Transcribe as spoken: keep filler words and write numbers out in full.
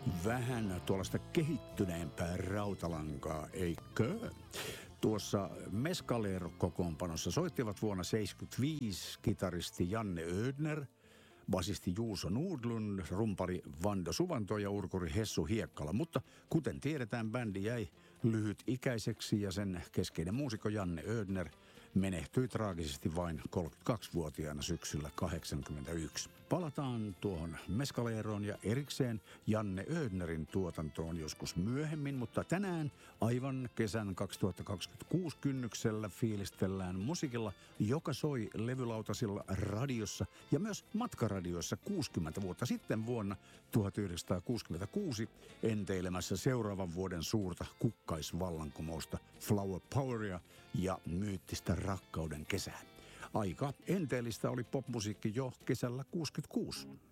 Vähän tuollaista kehittyneempää rautalankaa, eikö? Tuossa Mescalero-kokoonpanossa soittivat vuonna seitsemänkymmentäviisi kitaristi Janne Ödner, basisti Juuso Nordlund, rumpari Vando Suvanto ja urkuri Hessu Hiekkala. Mutta kuten tiedetään, bändi jäi lyhytikäiseksi ja sen keskeinen muusikko Janne Ödner menehtyi traagisesti vain kolmekymmentäkaksivuotiaana syksyllä kahdeksankymmentäyksi. Palataan tuohon Mescaleroon ja erikseen Janne Ödnerin tuotantoon joskus myöhemmin, mutta tänään aivan kesän kaksituhattakaksikymmentäkuusi kynnyksellä fiilistellään musiikilla, joka soi levylautasilla radiossa ja myös matkaradioissa kuusikymmentä vuotta sitten vuonna tuhatyhdeksänsataakuusikymmentäkuusi enteilemässä seuraavan vuoden suurta kukkaisvallankumousta, Flower Poweria ja myyttistä rakkauden kesää. Aika enteellistä oli popmusiikki jo kesällä kuusikymmentäkuusi.